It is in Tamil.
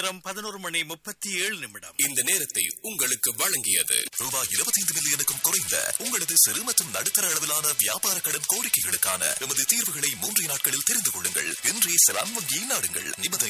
நேரம் 11:37. இந்த நேரத்தை உங்களுக்கு வழங்கியது ரூபாய் 25 மில்லியனுக்கும் குறைந்த உங்களது சிறு மற்றும் நடுத்தர அளவிலான வியாபார கடன் கோரிக்கைகளுக்கான எமது தீர்வுகளை 3 நாட்களில் தெரிந்து கொள்ளுங்கள். இன்றே செலான் வங்கியை நாடுங்கள். நிபந்தனைகள்